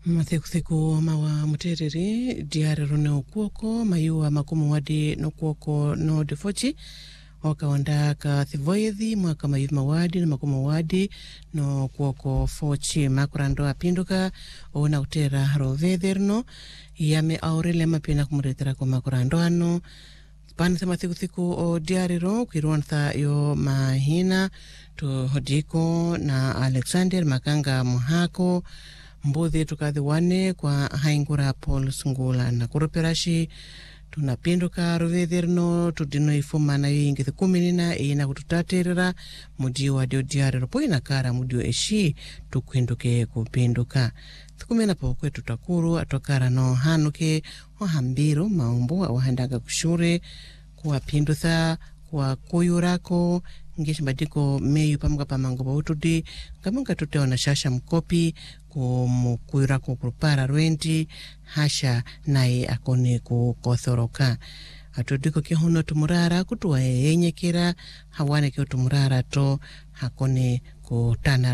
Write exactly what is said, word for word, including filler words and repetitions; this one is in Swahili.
Mathikuthiko mawa mutereri diare rone okuoko mayua makumu wadi no kuoko no defochi waka wanda ka thivoithi mwaka mayuthi mawadi na makumu wadi no kuoko fochi makurando apinduka ona utera rovetherno yame aurele mapina kumuretera kwa makurando ano panathe mathikuthiko o diare ro kwiruantha yo mahina to hodiko na Alexander Makanga Muhako mbuthi tukathi wane kwa haingura Paul Sungula na kuruperashi tunapinduka rovetherno tudino ifuma na yingithi kuminina ina kututaterera mudio wa dio diari ropo inakara mudio eshi tukwinduke kupinduka thukumena po kwetu takuru atokara no hanuke wahambiru maumbu wahandaga kushure kuwa pindutha kwa kuyurako ngeshi badiko meyu pamuka pamangoba utudi kamunga tuteona shasha mkopi kumukuyura kukurupara rwendi hasha nae akone kukothoroka atudiko kihono tumurara kutuwa yenyekera hawane kio tumurara to hakone kutana